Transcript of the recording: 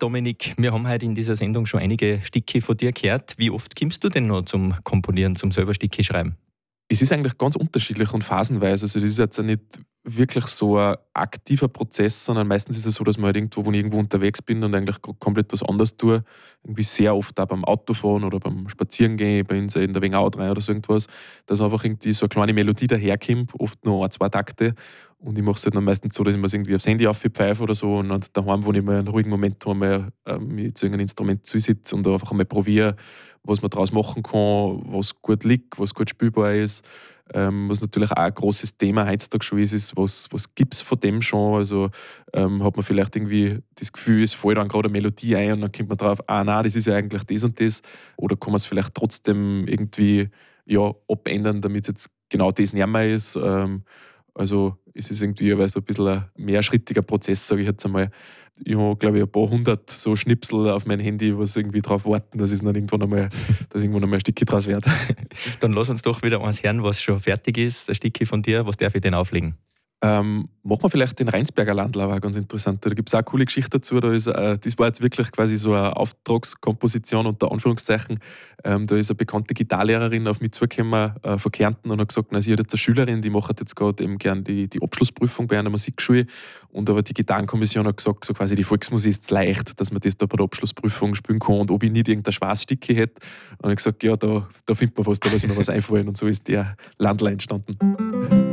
Dominik, wir haben heute in dieser Sendung schon einige Stücke von dir gehört. Wie oft kommst du denn noch zum Komponieren, zum selber Stücke schreiben? Es ist eigentlich ganz unterschiedlich und phasenweise. Also das ist jetzt ja nicht wirklich so ein aktiver Prozess, sondern meistens ist es so, dass man halt irgendwo, wo ich irgendwo unterwegs bin und eigentlich komplett was anderes tue, irgendwie sehr oft auch beim Autofahren oder beim Spazierengehen, bei uns in der Wengau 3 oder so irgendwas, dass einfach irgendwie so eine kleine Melodie daherkommt, oft noch ein, zwei Takte. Und ich mache es halt dann meistens so, dass ich mir irgendwie aufs Handy aufpfeife oder so und dann daheim, wo ich mal einen ruhigen Moment habe, mal mich zu irgendeinem Instrument zusitze und einfach einmal probiere, was man daraus machen kann, was gut liegt, was gut spielbar ist. Was natürlich auch ein großes Thema heutzutage schon ist, was gibt es von dem schon? Also hat man vielleicht irgendwie das Gefühl, es fällt dann gerade eine Melodie ein und dann kommt man drauf, nein, das ist ja eigentlich das und das. Oder kann man es vielleicht trotzdem irgendwie abändern, damit es jetzt genau das nicht mehr ist. Also es ist irgendwie so ein bisschen ein mehrschrittiger Prozess, sage ich jetzt einmal. Ich habe, glaube ich, ein paar hundert so Schnipsel auf mein Handy, was irgendwie darauf warten, dass es dann irgendwann einmal ein Stückchen draus wird. Dann lass uns doch wieder eins hören, was schon fertig ist, ein Stückchen von dir. Was darf ich denn auflegen? Machen wir vielleicht den Rheinsberger Landler, war ganz interessant. Da gibt es auch eine coole Geschichte dazu. Das war jetzt wirklich quasi so eine Auftragskomposition unter Anführungszeichen. Da ist eine bekannte Gitarrlehrerin auf mich zugekommen von Kärnten und hat gesagt, sie hat jetzt eine Schülerin, die macht jetzt gerade eben gern die Abschlussprüfung bei einer Musikschule. Und aber die Gitarrenkommission hat gesagt, so quasi die Volksmusik ist zu leicht, dass man das da bei der Abschlussprüfung spielen kann und ob ich nicht irgendein Spaßstückchen hätte. Und ich habe gesagt, ja, da findet man was, da lasse ich mir was einfallen. Und so ist der Landler entstanden.